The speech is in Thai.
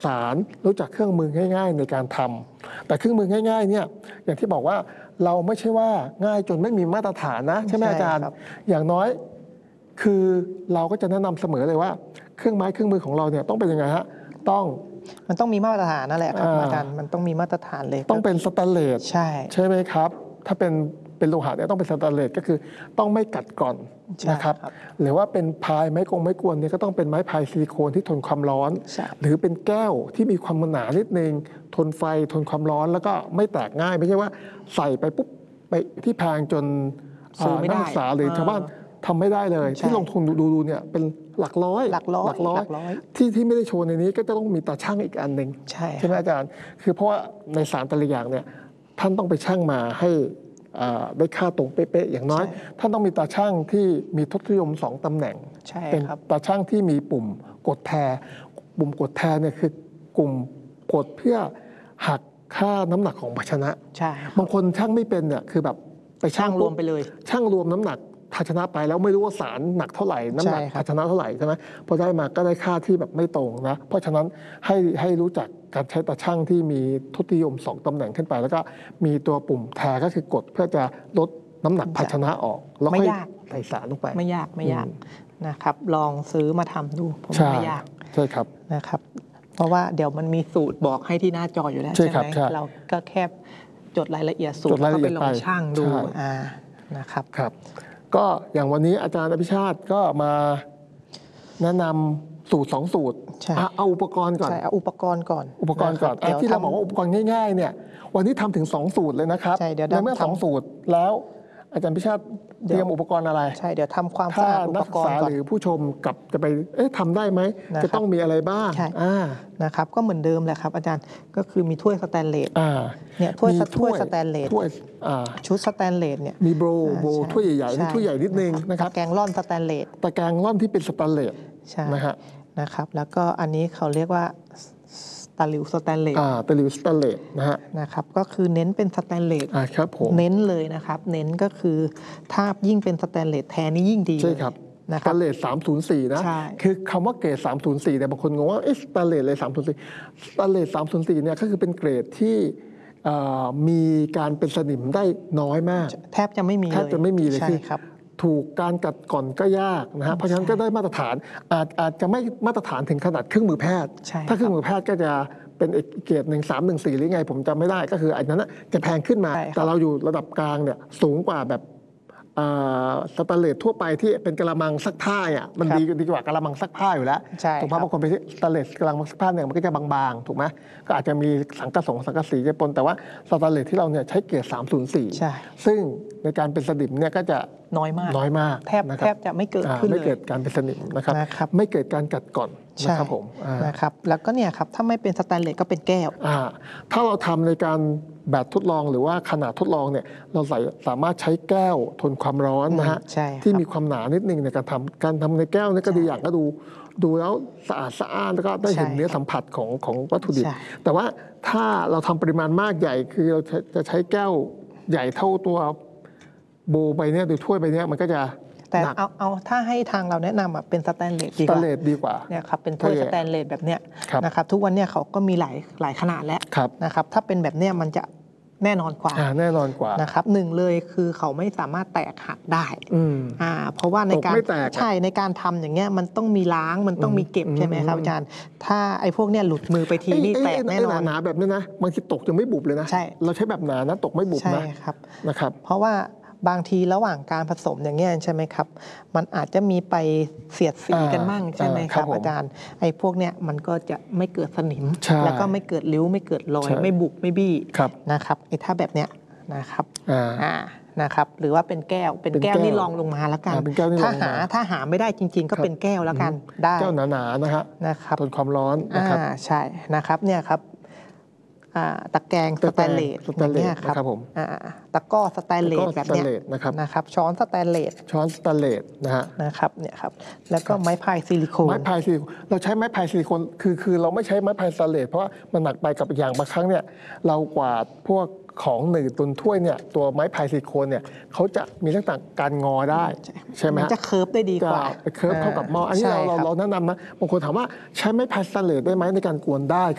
สารรู้จักเครื่องมือง่ายๆในการทำแต่เครื่องมือง่ายๆเนี่ยอย่างที่บอกว่าเราไม่ใช่ว่าง่ายจนไม่มีมาตรฐานนะใช่ไหมอาจารย์อย่างน้อยคือเราก็จะแนะนำเสมอเลยว่าเครื่องไม้เครื่องมือของเราเนี่ยต้องเป็นยังไงฮะมันต้องมีมาตรฐานนั่นแหละครับอาจารย์มันต้องมีมาตรฐานเลยต้องเป็นสแตนเลสใช่ไหมครับถ้าเป็นโลหะเนี่ยต้องเป็นสแตนเลสก็คือต้องไม่กัดก่อนนะครับหรือว่าเป็นพายไม้กวนเนี่ยก็ต้องเป็นไม้พายซิลิโคนที่ทนความร้อนหรือเป็นแก้วที่มีความหนานิดนึงทนไฟทนความร้อนแล้วก็ไม่แตกง่ายไม่ใช่ว่าใส่ไปปุ๊บไปที่แพงจนนักศึกษาหรือชาวบ้านทำไม่ได้เลยที่ลงทุนดูเนี่ยเป็นหลักร้อยที่ไม่ได้โชว์ในนี้ก็จะต้องมีตาช่างอีกอันหนึ่งใช่ไหมอาจารย์คือเพราะว่าในสารแต่ละอย่างเนี่ยท่านต้องไปช่างมาให้ได้ค่าตรงเป๊ะๆอย่างน้อยท่านต้องมีตาช่างที่มีทศนิยม2ตำแหน่งเป็นตาช่างที่มีปุ่มกดแทปุ่มกดแทเนี่ยคือกลุ่มกดเพื่อหักค่าน้ำหนักของภาชนะบางคนช่างไม่เป็นเนี่ยคือแบบไปช่างรวมไปเลยช่างรวมน้ำหนักภาชนะไปแล้วไม่รู้ว่าสารหนักเท่าไหร่น้ำหนักภาชนะเท่าไหร่ใช่ไหมพอได้มาก็ได้ค่าที่แบบไม่ตรงนะเพราะฉะนั้นให้รู้จักการใช้ตาช่างที่มีทศนิยม2ตำแหน่งขึ้นไปแล้วก็มีตัวปุ่มแทก็คือกดเพื่อจะลดน้ำหนักภาชนะออกแล้วค่อยใส่สารลงไปไม่ยากนะครับลองซื้อมาทำดูผมไม่ยากใช่ครับนะครับเพราะว่าเดี๋ยวมันมีสูตรบอกให้ที่หน้าจออยู่แล้วใช่ไหมเราก็แค่จดรายละเอียดสูตรแล้วก็ไปลองช่างดูนะครับก็อย่างวันนี้อาจารย์อภิชาติก็มาแนะนำสูตร2สูตรเอาอุปกรณ์ก่อนเอาอุปกรณ์ก่อนที่เราบอกว่าอุปกรณ์ง่ายๆเนี่ยวันนี้ทำถึง2สูตรเลยนะครับในเมื่อ2สูตรแล้วอาจารย์อภิชาติเตรียมอุปกรณ์อะไรเดี๋ยวทำความสะอาดอุปกรณ์ก่อนหรือผู้ชมกับจะไปทำได้ไหมจะต้องมีอะไรบ้างนะครับก็เหมือนเดิมแหละครับอาจารย์ก็คือมีถ้วยสแตนเลสเนี่ยถ้วยสแตนเลสชุดสแตนเลสเนี่ยมีโบถ้วยใหญ่ๆถ้วยใหญ่นิดนึงนะครับตะแกรงร่อนสแตนเลสตะแกรงร่อนที่เป็นสแตนเลสนะครับแล้วก็อันนี้เขาเรียกว่าตะหลิวสแตนเลสตะหลิวสแตนเลสนะครับก็คือเน้นเป็นสแตนเลสครับผมเน้นเลยนะครับเน้นก็คือถ้ายิ่งเป็นสแตนเลสแท้นี่ยิ่งดีใช่ครับสแตนเลส304นะคือคำว่าเกรด304แต่บางคนงงว่าสแตนเลสเลย304สแตนเลส304เนี่ยก็คือเป็นเกรดที่มีการเป็นสนิมได้น้อยมากแทบจะไม่มีเลยคือถูกการกัดก่อนก็ยากนะฮะเพราะฉะนั้นก็ได้มาตรฐานอาจจะไม่มาตรฐานถึงขนาดเครื่องมือแพทย์ถ้าเครื่องมือแพทย์ก็จะเป็นเกรด1314หรือไงผมจำไม่ได้ก็คืออันนั้นจะแพงขึ้นมาแต่เราอยู่ระดับกลางเนี่ยสูงกว่าแบบสแตนเลสทั่วไปที่เป็นกะละมังซักผ้าอ่ะมันดีกว่ากะละมังซักผ้าอยู่แล้วถูกไหมบางคนไปที่สแตนเลสกะละมังซักผ้าเนี่ยมันก็จะบางๆถูกไหมก็อาจจะมีสังกะสีจะปนแต่ว่าสแตนเลสที่เราเนี่ยใช้เกรด304ซึ่งในการเป็นสนิมเนี่ยก็จะน้อยมากแทบจะไม่เกิดขึ้นเลยไม่เกิดการเป็นสนิมนะครับไม่เกิดการกัดก่อนนะครับผมนะครับแล้วก็เนี่ยครับถ้าไม่เป็นสแตนเลสก็เป็นแก้วถ้าเราทำในการแบบทดลองหรือว่าขนาดทดลองเนี่ยเราสามารถใช้แก้วทนความร้อนนะฮะที่มีความหนานิดนึงในการทำในแก้วนี่ก็ดีอย่างก็ดูแล้วสะอาดแล้วก็ได้เห็นเนื้อสัมผัสของวัตถุดิบแต่ว่าถ้าเราทำปริมาณมากใหญ่คือเราจะใช้แก้วใหญ่เท่าตัวโบใบนี้หรือถ้วยใบนี้มันก็จะแต่เอาถ้าให้ทางเราแนะนำเป็นสแตนเลสดีกว่าเนี่ยครับเป็นถ้วยสแตนเลสแบบเนี้ยนะครับทุกวันเนี่ยเขาก็มีหลายขนาดแล้วนะครับถ้าเป็นแบบเนี้ยมันจะแน่นอนกว่านะครับหนึ่งเลยคือเขาไม่สามารถแตกหักได้เพราะว่าในการทำอย่างเงี้ยมันต้องมีล้างมันต้องมีเก็บใช่ไหมครับอาจารย์ถ้าไอ้พวกเนี้ยหลุดมือไปทีนี่แตกแน่นอนหนาแบบนี้นะบางทีตกจะไม่บุบเลยนะเราใช้แบบหนานะตกไม่บุบนะครับเพราะว่าบางทีระหว่างการผสมอย่างเงี้ยใช่ไหมครับมันอาจจะมีไปเสียดสีกันบ้างใช่ไหมครับอาจารย์ไอ้พวกเนี้ยมันก็จะไม่เกิดสนิมแล้วก็ไม่เกิดริ้วไม่เกิดรอยไม่บุบไม่บี้นะครับไอ้ถ้าแบบเนี้ยนะครับนะครับหรือว่าเป็นแก้วนี่ลองลงมาแล้วกันถ้าหาไม่ได้จริงๆก็เป็นแก้วแล้วกันได้แก้วหนาๆนะครับทนความร้อนนะครับใช่นะครับเนี่ยครับตะแกรงสแตนเลสเนี่ยครับตะก้อสแตนเลสแบบนี้นะครับช้อนสแตนเลสนะครับเนี่ยครับแล้วก็ไม้พายซิลิโคนเราใช้ไม้พายซิลิโคนคือเราไม่ใช้ไม้พายสแตนเลสเพราะว่ามันหนักไปกับอย่างบางครั้งเนี่ยเรากวาดพวกของหนืดตุนถ้วยเนี่ยตัวไม้พายซิลิโคนเนี่ยเขาจะมีลักษณะการงอได้ใช่ไหมมันจะเคิร์ฟได้ดีกว่าเคิร์ฟเท่ากับหม้ออันนี้เราแนะนำนะบางคนถามว่าใช้ไม้พายสแตนเลสได้ไหมในการกวนได้